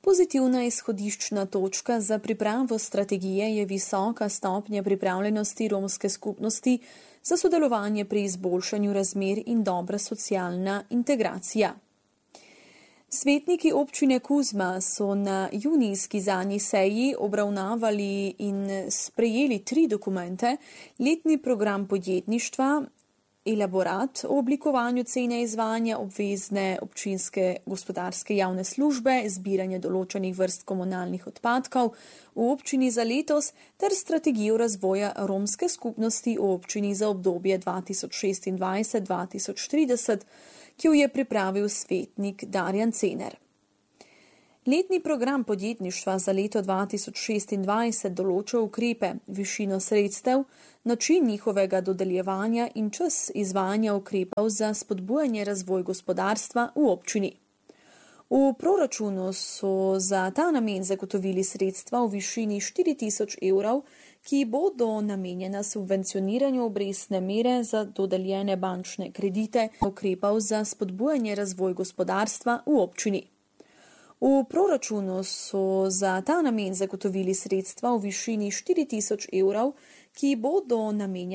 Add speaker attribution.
Speaker 1: Pozitivna izhodiščna točka za pripravo strategije je visoka stopnja pripravljenosti romske skupnosti za sodelovanje pri izboljšanju razmer in dobra socialna integracija. Svetniki občine Kuzma so na junijski zadnji seji obravnavali in sprejeli 3 dokumente: letni program podjetništva, elaborat o oblikovanju cene izvajanja obvezne občinske gospodarske javne službe, zbiranje določenih vrst komunalnih odpadkov v občini za letos ter strategijo razvoja romske skupnosti v občini za obdobje 2026-2030, ki jo je pripravil svetnik Darjan Cener. Letni program podjetništva za leto 2026 določa ukrepe, višino sredstev, način njihovega dodeljevanja in čas izvajanja ukrepov za spodbujanje razvoj gospodarstva v občini. V proračunu so za ta namen zagotovili sredstva v višini 4.000 evrov, ki bodo namenjena subvencioniranju obrestne mere za dodeljene bančne kredite, ukrepov za spodbujanje razvoj gospodarstva v občini. V proračunu so za ta namen zagotovili sredstva v višini 4.000 evrov, ki bodo namenjena